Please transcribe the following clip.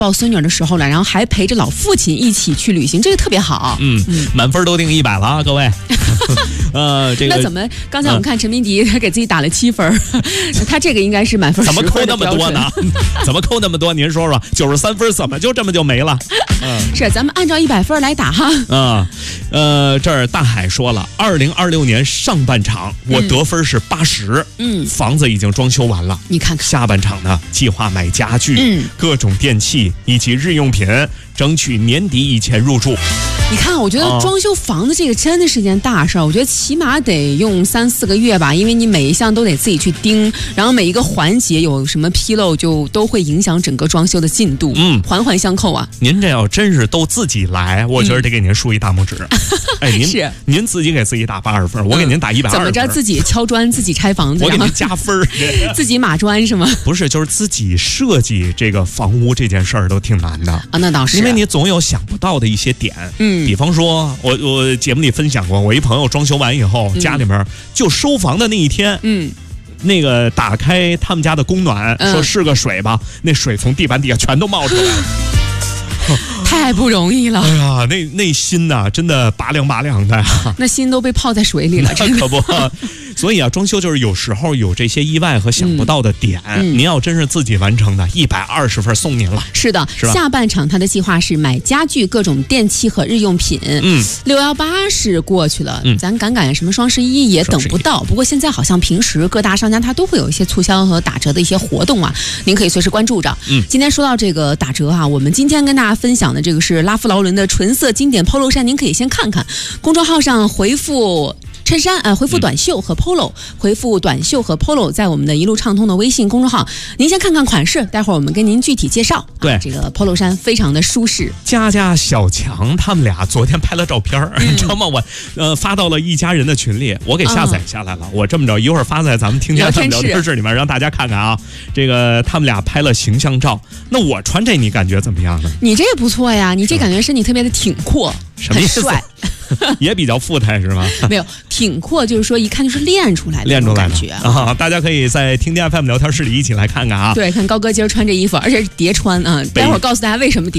抱孙女的时候了，然后还陪着老父亲一起去旅行，这个特别好。 满分都定100了啊，各位。这个那怎么刚才我们看陈明迪他给自己打了7分，他这个应该是满分10分怎么扣那么多呢？怎么扣那么多？您说说，93分怎么就这么就没了？ 是，咱们按照100分来打哈。 这儿大海说了，2026年上半场我得分是80，房子已经装修完了。 你看看， 下半场呢，计划买家具、各种电器以及日用品，争取年底以前入住。 你看，我觉得装修房子这个真的是件大事儿，我觉得起码得用3、4个月吧，因为你每一项都得自己去盯，然后每一个环节有什么纰漏，就都会影响整个装修的进度。环环相扣啊。 您这要真是都自己来，我觉得得给您竖一大拇指。哎，您自己给自己打80分，我给您打120分。 怎么着？自己敲砖，自己拆房子， 我给您加分。 自己码砖是吗？ 不是，就是自己设计这个房屋这件事儿都挺难的啊。那倒是， 因为你总有想不到的一些点。比方说，我节目里分享过，我一朋友装修完以后，家里面就收房的那一天，那个打开他们家的供暖，说试个水吧，那水从地板底下全都冒出来了。 太不容易了！ 哎呀，那心呐，真的拔凉拔凉的呀。 那心都被泡在水里了，真的可不。所以啊，装修就是有时候有这些意外和想不到的点，您要真是自己完成的，120分送您了。 是的，下半场他的计划是买家具、各种电器和日用品。618是过去了，咱赶什么双11也等不到。不过现在好像平时各大商家它都会有一些促销和打折的一些活动啊，您可以随时关注着。今天说到这个打折我们今天跟大家分享的这个是拉夫劳伦的纯色经典 polo 衫，您可以先看看，公众号上回复衬衫回复短袖和 polo， 回复短袖和 polo， 在我们的一路畅通的微信公众号，您先看看款式，待会儿我们跟您具体介绍。 对， 这个 polo 衫非常的舒适。 佳佳、小强他们俩昨天拍了照片，你知道吗？我发到了一家人的群里，我给下载下来了。我这么着，一会儿发在咱们听见他们聊天室里面，让大家看看啊。这个他们俩拍了形象照，那我穿这你感觉怎么样呢？ 你这不错呀，你这感觉身体特别的挺阔， 很帅。也比较富态是吗？ 没有，挺阔就是说一看就是练出来的感觉啊！大家可以在听见 FM 聊天室里一起来看看啊。 对，看高哥今儿穿这衣服，而且是叠穿啊。待会儿告诉大家为什么叠。